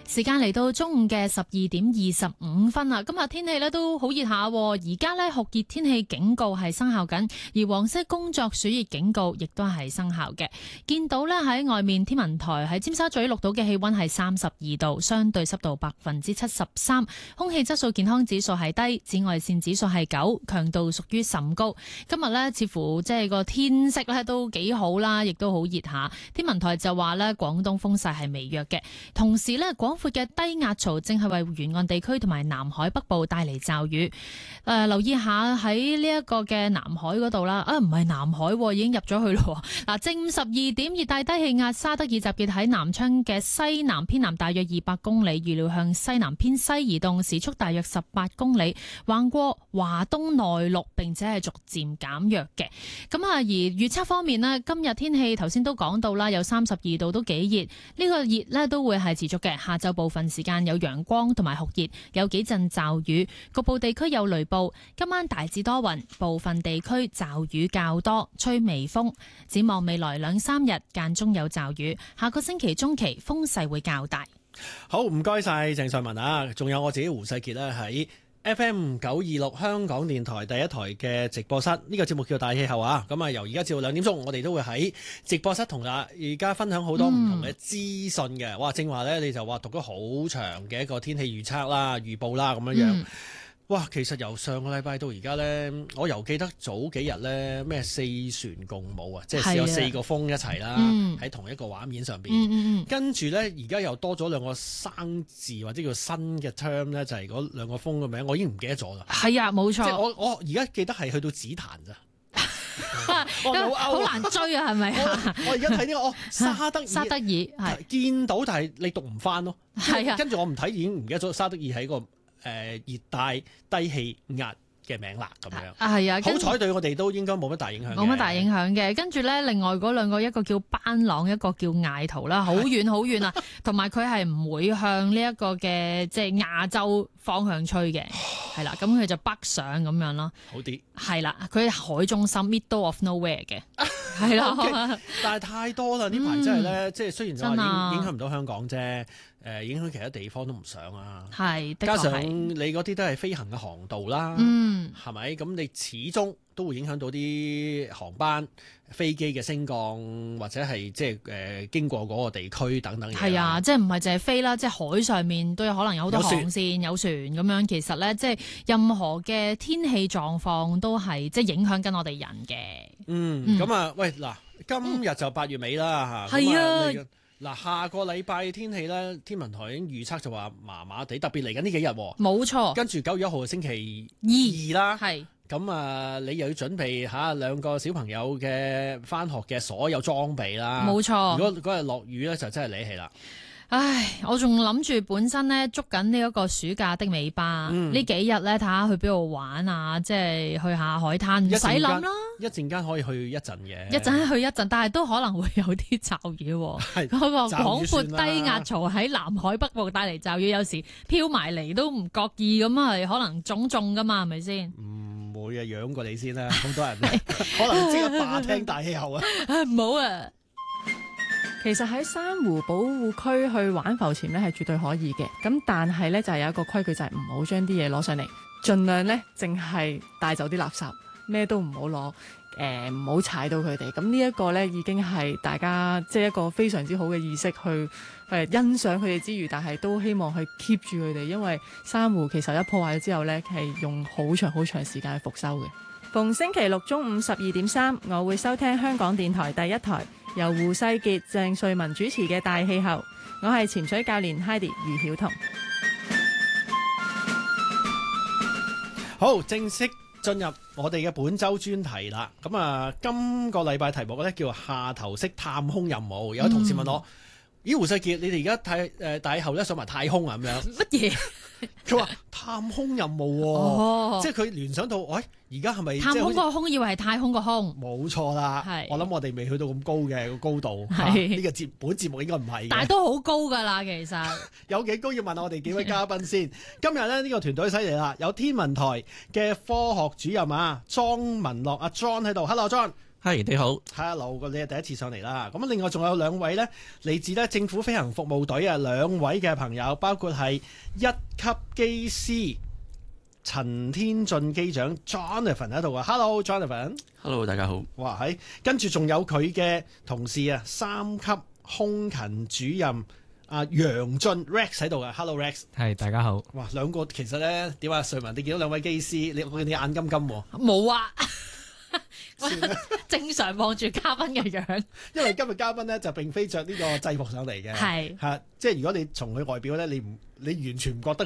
時間嚟到中午嘅12:25啦。今日天氣咧都好熱下，而家咧酷熱天氣警告係生效緊，而黃色工作暑熱警告亦都係生效嘅。見到咧喺外面天文台喺尖沙咀錄到嘅氣溫係32度，相對濕度73%，空氣質素健康指數係低，紫外線指數係9，強度屬於甚高。今日咧似乎即係個天色咧都幾好啦，亦都好熱下。天文台就話咧廣東風勢係微弱嘅，同時咧廣闊嘅低壓槽正係為沿岸地區同埋南海北部帶嚟驟雨。留意下喺呢一個嘅南海嗰度啦，唔係南海，已經入咗去咯。嗱，正午12點，熱帶低氣壓沙德爾集結喺南昌嘅西南偏南大約200公里，預料向西南偏西移動，時速大約18公里，橫過華東內陸，並且係逐漸減弱嘅。咁而預測方面呢，今日天氣頭先都講到啦，有32度都幾熱，呢個熱呢都會係持續嘅。下晝部分時間有陽光同埋酷熱，有幾陣驟雨，局部地區有雷暴。今晚大致多雲，部分地區驟雨較多，吹微風。展望未來2-3日間中有驟雨，下個星期中期風勢會較大。 好，唔該晒鄭瑞文啊，仲有我自己胡世傑咧喺FM 926香港電台第一台嘅直播室，呢個節目叫大氣候啊。咁啊，由而家至到2點鐘，我哋都會喺直播室同而家分享好多唔同嘅資訊嘅。哇，正話呢，你就話讀咗好長嘅一個天氣預測啦、預報啦咁樣樣。哇，其實由上個禮拜到而家呢，我又記得早幾日呢，咩4船共舞啊，即係有4個風一齊啦，喺同一個畫面上邊。跟住呢，而家又多咗2個生字或者叫新嘅 term 呢，就係嗰2個風嘅名，我已經唔記得咗啦。係啊，冇錯。即係我而家記得係去到紫檀咋。好難追啊，係咪啊？我而家睇呢個沙德爾係見到，但係你讀唔翻咯。係啊，跟住我唔睇已經唔記得咗沙德爾係一個熱帶低氣壓嘅名啦，咁樣係啊。好彩對我哋都應該冇乜大影響，冇乜大影響嘅。跟住咧，另外嗰2個，一個叫班朗，一個叫艾圖啦，好遠好遠啊。同埋佢係唔會向呢一個嘅即係亞洲方向吹嘅，係啦。咁佢就北上咁樣咯，好啲。係啦，佢喺海中心 middle of nowhere 嘅，係啦。Okay, 但係太多啦，呢排真係咧，即係雖然就話影響唔到香港啫。影響其他地方都唔想啊，係，加上你嗰啲都係飛行嘅航道啦，係咪？咁你始終都會影響到啲航班、飛機嘅升降，或者係即係經過嗰個地區等等嘢。係啊，即係唔係淨係飛啦，即係海上面都有可能有好多航線、有船咁樣。其實咧，即係任何嘅天氣狀況都係即係影響緊我哋人嘅。咁啊，喂嗱，今日就8月尾啦嚇，係啊。嗱，下個禮拜天氣咧，天文台已經預測就話麻麻地，特別嚟緊呢幾日。冇錯。跟住9月1號星期2啦，係。咁啊，你又要準備下2個小朋友嘅返學嘅所有裝備啦。冇錯。如果嗰日落雨咧，就真係瀨氣啦。唉，我仲諗住本身咧捉緊呢一個暑假的尾巴，呢幾日咧睇下去邊度玩啊，即係去下海灘，唔使諗啦。一陣間可以去一陣嘅，一陣去一陣，但係都可能會有啲驟雨。係嗰個廣闊低壓槽喺南海北部帶嚟驟雨，有時飄埋嚟都唔覺意咁啊，係可能中噶嘛，係咪先？唔會啊，養過你先啦，好多人可能即刻霸聽大氣候啊！唔好啊！ 其實喺珊瑚保護區去玩浮潛咧係絕對可以嘅，咁但係咧就係有一個規矩，就係唔好將啲嘢攞上嚟，盡量咧淨係帶走啲垃圾，咩都唔好攞，唔好踩到佢哋。咁呢一個咧已經係大家即係一個非常之好嘅意識，去欣賞佢哋之餘，但係都希望去 keep 住佢哋，因為珊瑚其實一破壞咗之後咧係用好長好長時間去復修嘅。逢星期六中午12:3，我會收聽香港電台第一台，由胡世傑、鄭瑞文主持嘅大氣候。我係潛水教練 Heidi 余曉彤。 好，正式進入我哋嘅本周專題啦。咁啊，今個禮拜題目咧叫下頭式探空任務。有同事問我：咦，胡世傑，你哋而家大氣候咧上埋太空啊？咁樣乜嘢？佢話探空任務，即係佢聯想到，喂，而家係咪探空個空以為係太空個空？ 冇錯啦，我諗我哋未去到咁高嘅個高度，呢個本節目應該唔係，但係都好高噶啦，其實有幾高要問下我哋幾位嘉賓先。今日咧呢個團隊犀利啦，有天文台嘅科學主任啊，莊文樂阿 John 喺度，Hello John。 係你好。 Hello， 你係第一次上嚟啦。咁另外仲有兩位呢，嚟自咧政府飛行服務隊啊，兩位嘅朋友，包括係一級機師陳天俊機長 Jonathan 喺度啊。Hello Jonathan。 Hello， 大家好。 哇，喺跟住仲有佢嘅同事啊，三級空勤主任楊俊 Rex 喺度啊。Hello Rex。 係，大家好。 哇，兩個其實咧點啊？瑞文，你見到兩位機師，你眼金金喎。 冇啊， 算啦正常望住嘉賓嘅樣。 因為今日嘉賓咧就並非着呢個制服上嚟嘅， 係即係如果你從佢外表咧，你完全唔覺得